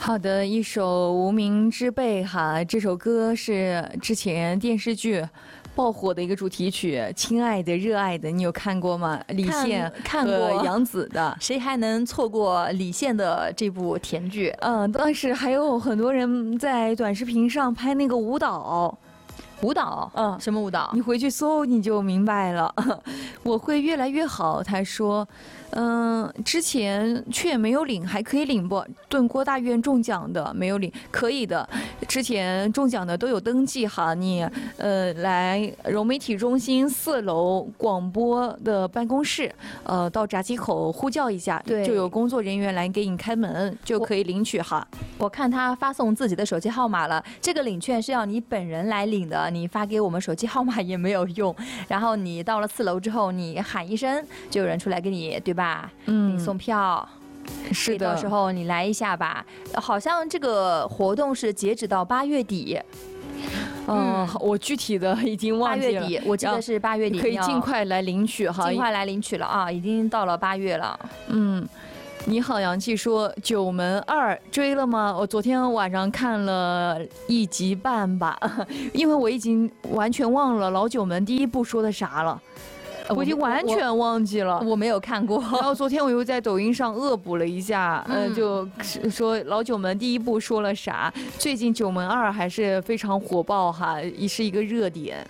好的，一首《无名之辈》哈，这首歌是之前电视剧爆火的一个主题曲，《亲爱的热爱的》，你有看过吗？李现看过杨紫的， 谁还能错过李现的这部甜剧？ 当时还有很多人在短视频上拍那个舞蹈。 什么舞蹈？ 你回去搜你就明白了。我会越来越好，他说，之前却没有领，还可以领不？炖锅大院中奖的没有领，可以的。之前中奖的都有登记哈，你来融媒体中心4楼广播的办公室，到闸机口呼叫一下， 对， 就有工作人员来给你开门，就可以领取哈。 我看他发送自己的手机号码了，这个领券是要你本人来领的，你发给我们手机号码也没有用。然后你到了4楼之后，你喊一声，就有人出来给你，对吧？你送票。 是的， 到时候你来一下吧。好像这个活动是截止到8月底。 我具体的已经忘记了。 8月底，我记得是8月底， 可以尽快来领取哈。 尽快来领取了啊，已经到了8月了。 你好，洋气说《九门2》追了吗？我昨天晚上看了1集半吧，因为我已经完全忘了老九门第1部说的啥了。我已经完全忘记了， 我没有看过。 然后昨天我又在抖音上恶补了一下，就说老九门第1部说了啥。最近九门2还是非常火爆哈，是一个热点。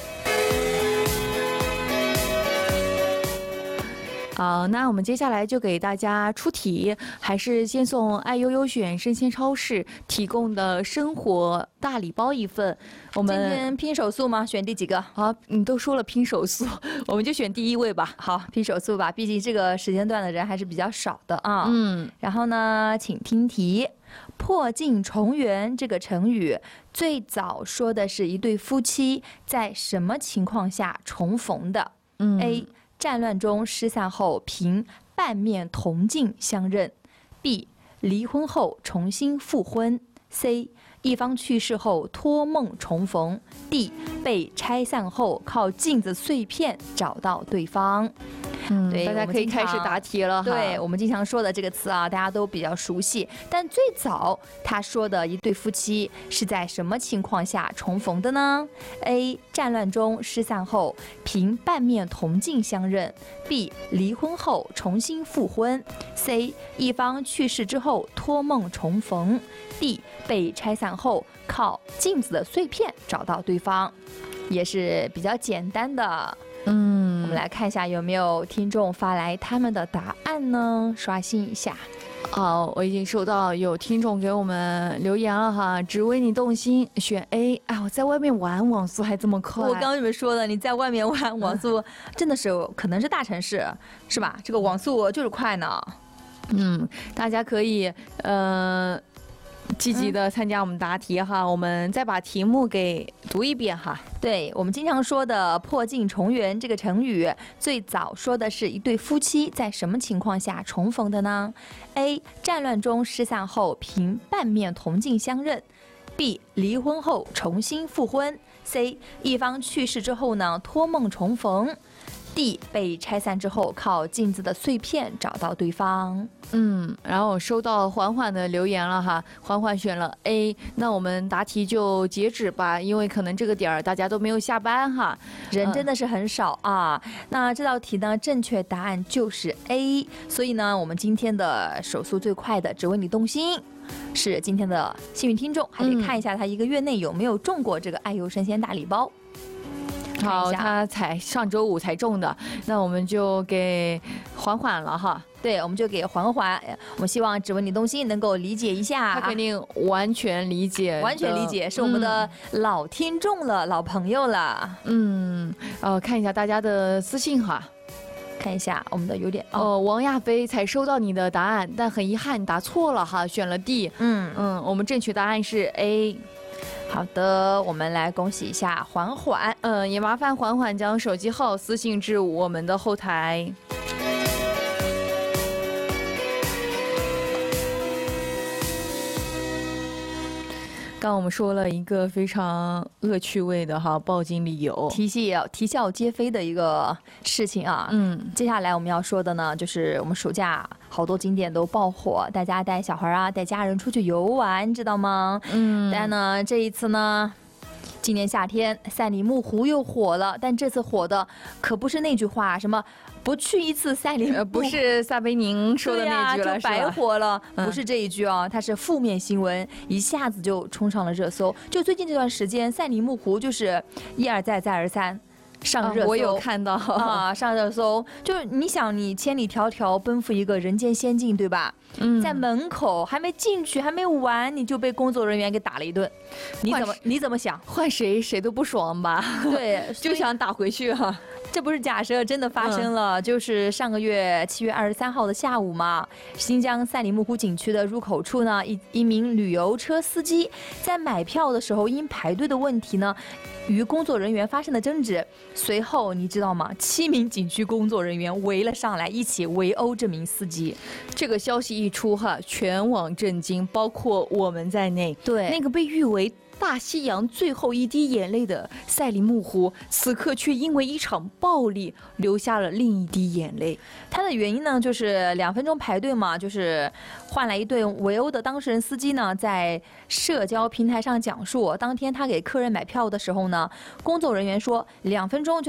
好，那我们接下来就给大家出题，还是先送爱优优选生鲜超市提供的生活大礼包1份。我们今天拼手速吗？选第几个？ 好，你都说了拼手速，我们就选第1位吧。 好，拼手速吧，毕竟这个时间段的人还是比较少的啊。然后呢，请听题。破镜重圆这个成语最早说的是一对夫妻在什么情况下重逢的？A. 战乱中失散后凭半面铜镜相认。 B. 离婚后重新复婚。 C. 一方去世后托梦重逢。 D. 被拆散后靠镜子碎片找到对方。对， 大家可以开始答题了。 对，我们经常说的这个词啊，大家都比较熟悉。但最早他说的一对夫妻是在什么情况下重逢的呢？ A. 战乱中失散后凭半面铜镜相认。 B. 离婚后重新复婚。 C. 一方去世之后托梦重逢。 D. 被拆散后靠镜子的碎片找到对方。也是比较简单的。我们来看一下有没有听众发来他们的答案呢？刷新一下。 我已经收到有听众给我们留言了哈，只为你动心，选 A。我在外面玩网速还这么快。 我刚刚你们说的，你在外面玩网速真的是可能是大城市是吧？这个网速就是快呢。 大家可以积极的参加我们答题哈，我们再把题目给读一遍哈。 对，我们经常说的破镜重圆这个成语最早说的是一对夫妻在什么情况下重逢的呢？ A. 战乱中失散后凭半面铜镜相认。 B. 离婚后重新复婚。 C. 一方去世之后呢托梦重逢。 D. 被拆散之后靠镜子的碎片找到对方。 然后我收到缓缓的留言了哈，缓缓选了 A。那我们答题就截止吧，因为可能这个点儿大家都没有下班哈， 人真的是很少啊。那这道题呢，正确答案就是 A。所以呢，我们今天的手速最快的只为你动心是今天的幸运听众，还得看一下他1个月内有没有中过这个爱优生鲜大礼包。 好，他才上周5才中的，那我们就给缓缓了哈。 对，我们就给缓缓。我们希望只为你动心能够理解一下。 他肯定完全理解， 完全理解，是我们的老听众了，老朋友了。 看一下大家的私信哈。 看一下我们的有点王亚飞才收到你的答案，但很遗憾你答错了哈，选了 D。我们正确答案是 A。 好的，我们来恭喜一下缓缓。 也麻烦缓缓将手机号私信至我们的后台。刚我们说了一个非常恶趣味的哈报警理由， 啼笑皆非的一个事情啊。接下来我们要说的呢，就是我们暑假好多景点都爆火，大家带小孩啊、带家人出去游玩，知道吗？但呢，这一次呢，今年夏天赛里木湖又火了，但这次火的可不是那句话，什么不去一次赛里木， 不是撒贝宁说的那句了， 就白火了，不是这一句哦，它是负面新闻，一下子就冲上了热搜。就最近这段时间，赛里木湖就是一而再再而三上热搜， 我有看到啊，上热搜。就是你想，你千里迢迢奔赴一个人间仙境，对吧？在门口还没进去，还没玩，你就被工作人员给打了一顿，你怎么想？ 换谁都不爽吧？ 对， 就想打回去哈。 这不是假设，真的发生了。就是上个月7月23号的下午嘛，新疆赛里木湖景区的入口处呢，一名旅游车司机在买票的时候，因排队的问题呢，与工作人员发生了争执。随后你知道吗？7名景区工作人员围了上来，一起围殴这名司机。 这个消息一出哈，全网震惊，包括我们在内。 对， 那个被誉为大西洋最后一滴眼泪的赛里木湖，此刻却因为一场暴力流下了另一滴眼泪。 它的原因呢，就是2分钟排队嘛，就是换来一对围殴的当事人司机呢，在社交平台上讲述，当天他给客人买票的时候呢，工作人员说2分钟就